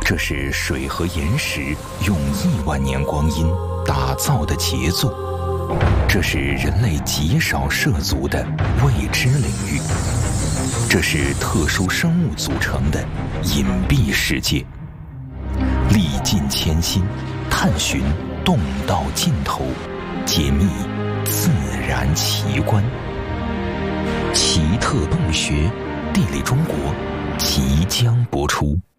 这是水和岩石用亿万年光阴打造的杰作，这是人类极少涉足的未知领域，这是特殊生物组成的隐蔽世界。历尽千辛，探寻洞道尽头，解密自然奇观。奇特洞穴，地理中国即将播出。